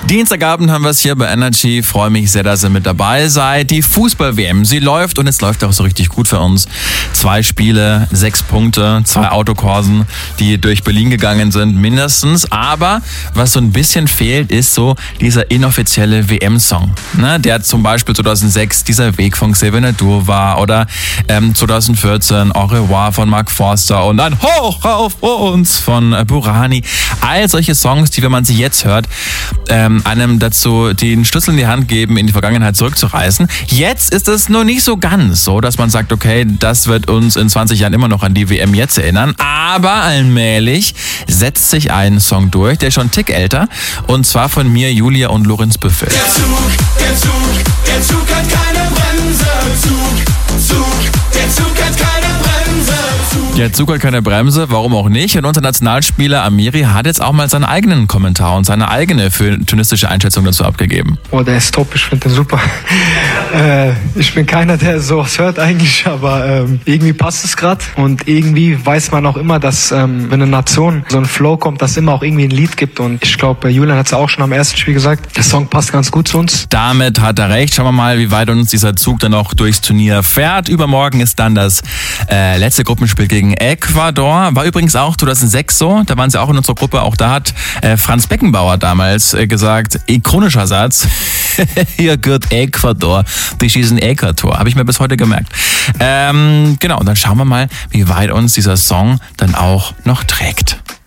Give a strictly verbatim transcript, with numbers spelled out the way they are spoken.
Dienstagabend haben wir es hier bei Energy. Freue mich sehr, dass ihr mit dabei seid. Die Fußball-W M, sie läuft und es läuft auch so richtig gut für uns. Zwei Spiele, sechs Punkte, zwei Autokursen, die durch Berlin gegangen sind mindestens. Aber was so ein bisschen fehlt, ist so dieser inoffizielle W M-Song. Ne, der zum Beispiel zweitausendsechs dieser Weg von Xavier Naidoo war oder ähm, zweitausendvierzehn Au revoir von Mark Forster und ein Hoch auf uns von äh, Burani. All solche Songs, die, wenn man sie jetzt hört, ähm, einem dazu den Schlüssel in die Hand geben, in die Vergangenheit zurückzureisen. Jetzt ist es noch nicht so ganz so, dass man sagt, okay, das wird uns in zwanzig Jahren immer noch an die W M jetzt erinnern. Aber allmählich setzt sich ein Song durch, der ist schon einen Tick älter. Und zwar von mir, Julia und Lorenz Büffel. Der Zug, der Zug, der Zug hat keine Bremse. Zug, Zug, der Zug hat keine Bremse. Zug. Der Zug hat keine Bremse, warum auch nicht? Und unser Nationalspieler Amiri hat jetzt auch mal seinen eigenen Kommentar und seine eigene tunistische Einschätzung dazu abgegeben. Oh, der ist top, ich finde den super. äh, ich bin keiner, der sowas hört eigentlich, aber ähm, irgendwie passt es gerade. Und irgendwie weiß man auch immer, dass ähm, wenn eine Nation so ein Flow kommt, dass es immer auch irgendwie ein Lied gibt. Und ich glaube, Julian hat es auch schon am ersten Spiel gesagt, der Song passt ganz gut zu uns. Damit hat er recht. Schauen wir mal, wie weit uns dieser Zug dann noch durchs Turnier fährt. Übermorgen ist dann das äh, letzte Gruppenspiel gegen Ecuador. War übrigens auch zweitausendsechs so. Da waren sie auch in unserer Gruppe. Auch da hat äh, Franz Beckenbauer damals äh, gesagt, ikonischer Satz, hier gehört Ecuador. Die schießen Äquator. Habe ich mir bis heute gemerkt. Ähm, genau, und dann schauen wir mal, wie weit uns dieser Song dann auch noch trägt.